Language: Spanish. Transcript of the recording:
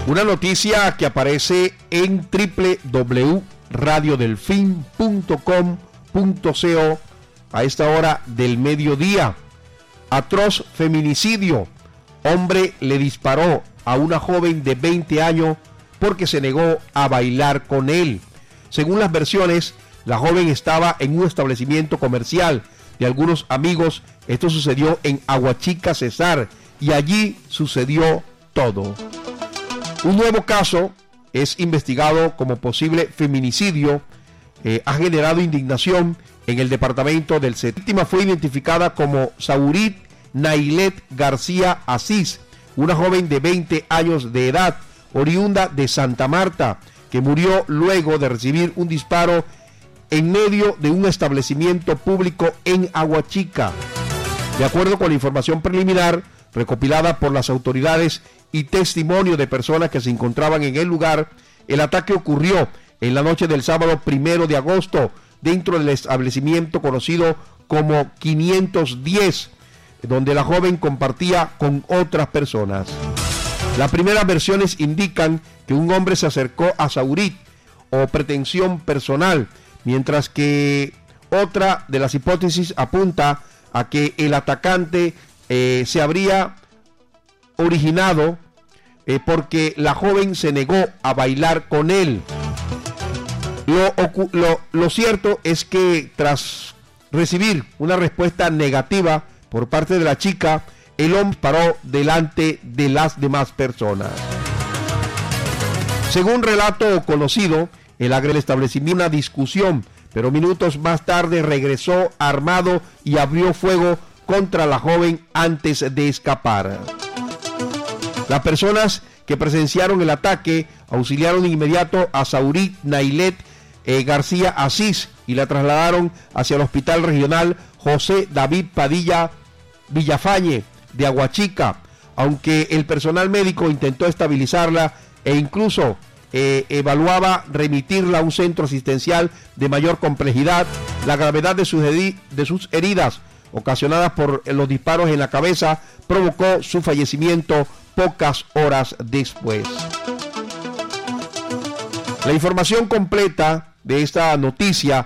Una noticia que aparece en www.radiodelfin.com.co a esta hora del mediodía. Atroz feminicidio. Hombre le disparó a una joven de 20 años porque se negó a bailar con él. Según las versiones, la joven estaba en un establecimiento comercial de algunos amigos. Esto sucedió en Aguachica, Cesar, y allí sucedió todo. Un nuevo caso es investigado como posible feminicidio. Ha generado indignación en el departamento del Cesar. La víctima fue identificada como Saurit Nailet García Asís, una joven de 20 años de edad, oriunda de Santa Marta, que murió luego de recibir un disparo en medio de un establecimiento público en Aguachica. De acuerdo con la información preliminar recopilada por las autoridades y testimonio de personas que se encontraban en el lugar, el ataque ocurrió en la noche del sábado 1 de agosto dentro del establecimiento conocido como 510, donde la joven compartía con otras personas. Las primeras versiones indican que un hombre se acercó a Saurit o pretensión personal, mientras que otra de las hipótesis apunta a que el atacante se habría originado porque la joven se negó a bailar con él. Lo cierto es que tras recibir una respuesta negativa por parte de la chica, el hombre paró delante de las demás personas. Según relato conocido, el agresor estableció una discusión, pero minutos más tarde regresó armado y abrió fuego contra la joven antes de escapar. Las personas que presenciaron el ataque auxiliaron de inmediato a Saurit Nailet García Asís y la trasladaron hacia el Hospital Regional José David Padilla Villafañe de Aguachica, aunque el personal médico intentó estabilizarla e incluso evaluaba remitirla a un centro asistencial de mayor complejidad. La gravedad de sus heridas ocasionadas por los disparos en la cabeza provocó su fallecimiento pocas horas después. La información completa de esta noticia